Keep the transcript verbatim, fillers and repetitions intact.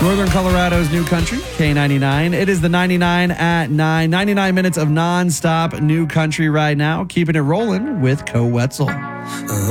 Northern Colorado's new country, K ninety-nine. It is the ninety-nine at nine. ninety-nine minutes of nonstop new country right now. Keeping it rolling with Co Wetzel.